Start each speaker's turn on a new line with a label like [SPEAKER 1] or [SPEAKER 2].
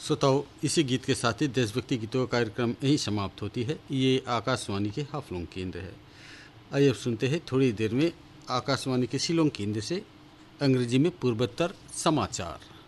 [SPEAKER 1] श्रोताओ, इसी गीत के साथ ही देशभक्ति गीतों का कार्यक्रम यहीं समाप्त होती है। ये आकाशवाणी के हाफलोंग केंद्र है। आइए अब सुनते हैं थोड़ी देर में आकाशवाणी के शिलोंग केंद्र से अंग्रेजी में पूर्वोत्तर समाचार।